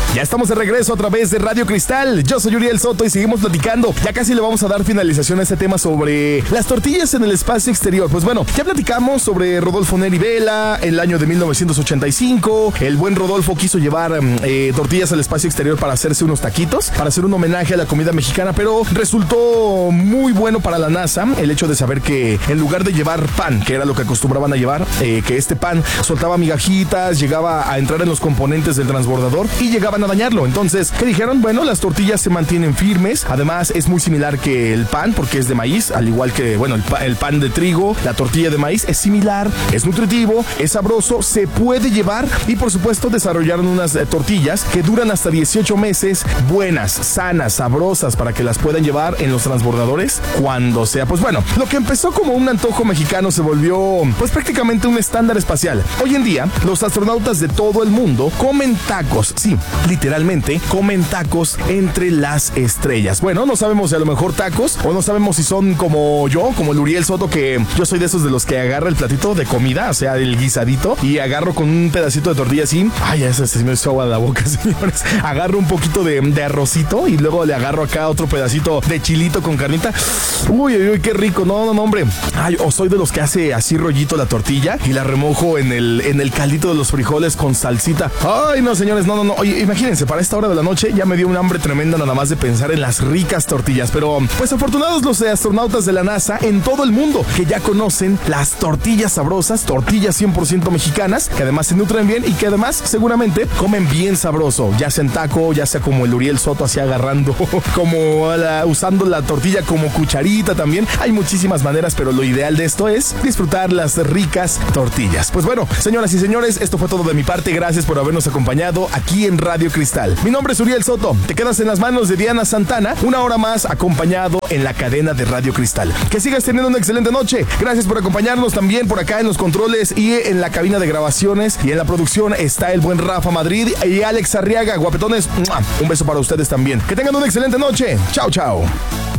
Ya estamos de regreso a través de Radio Cristal. Yo soy Uriel Soto y seguimos platicando. Ya casi le vamos a dar finalización a este tema sobre las tortillas en el espacio exterior. Pues bueno, ya platicamos sobre Rodolfo Neri Vela, el año de 1985. El buen Rodolfo quiso llevar tortillas al espacio exterior para hacerse unos taquitos, para hacer un homenaje a la comida mexicana, pero resultó muy bueno para la NASA el hecho de saber que en lugar de llevar pan, que era lo que acostumbraban a llevar, que este pan soltaba migajitas, llegaba a entrar en los componentes del transbordador y llegaban a dañarlo. Entonces, ¿qué dijeron? Bueno, las tortillas se mantienen firmes. Además, es muy similar que el pan porque es de maíz, al igual que, bueno, el pan de trigo, la tortilla de maíz es similar, es nutritivo, es sabroso, se puede llevar y, por supuesto, desarrollaron unas tortillas que duran hasta 18 meses, buenas, sanas, sabrosas, para que las puedan llevar en los transbordadores cuando sea. Pues bueno, lo que empezó como un antojo mexicano se volvió, pues, prácticamente un estándar espacial. Hoy en día, los astronautas de todo el mundo comen tacos, sí, literalmente comen tacos entre las estrellas. Bueno, no sabemos si a lo mejor tacos, o no sabemos si son como yo, como el Uriel Soto, que yo soy de esos de los que agarra el platito de comida, o sea, el guisadito, y agarro con un pedacito de tortilla así. Ay, ese se me hizo agua de la boca, señores. Agarro un poquito de arrocito y luego le agarro acá otro pedacito de chilito con carnita. Uy, uy, uy, qué rico. No, hombre. Ay, o soy de los que hace así rollito la tortilla y la remojo en el caldito de los frijoles con salsita. Ay, no, señores, no. Oye, imagínense, para esta hora de la noche ya me dio un hambre tremenda nada más de pensar en las ricas tortillas. Pero, pues, afortunados los astronautas de la NASA en todo el mundo que ya conocen las tortillas sabrosas, tortillas 100% mexicanas, que además se nutren bien y que además seguramente comen bien sabroso, ya sea en taco, ya sea como el Uriel Soto así agarrando, como usando la tortilla como cucharita también. Hay muchísimas maneras, pero lo ideal de esto es disfrutar las ricas tortillas. Pues bueno, señoras y señores, esto fue todo de mi parte. Gracias por habernos acompañado aquí en Radio Cristal. Mi nombre es Uriel Soto. Te quedas en las manos de Diana Santana, una hora más acompañado en la cadena de Radio Cristal. Que sigas teniendo una excelente noche. Gracias por acompañarnos también por acá en los controles y en la cabina de grabaciones, y en la producción está el buen Rafa Madrid y Alex Arriaga. Guapetones, un beso para ustedes también. Que tengan una excelente noche. Chao, chao.